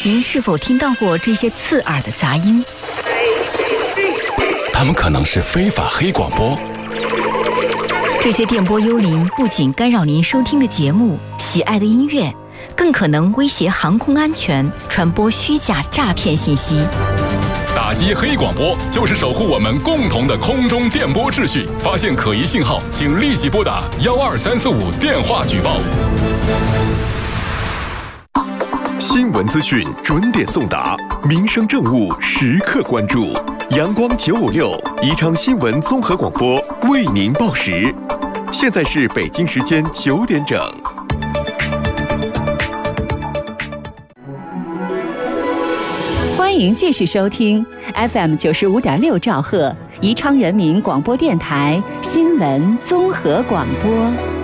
您是否听到过这些刺耳的杂音？ 它们可能是非法黑广播。 这些电波幽灵不仅干扰您收听的节目、喜爱的音乐，更可能威胁航空安全，传播虚假诈骗信息。 打击黑广播就是守护我们共同的空中电波秩序。发现可疑信号，请立即拨打12345电话举报。 新闻资讯准点送达，民生政务时刻关注。阳光956宜昌新闻综合广播为您报时。现在是北京时间9点整。 欢迎继续收听 FM 95.6兆赫宜昌人民广播电台新闻综合广播。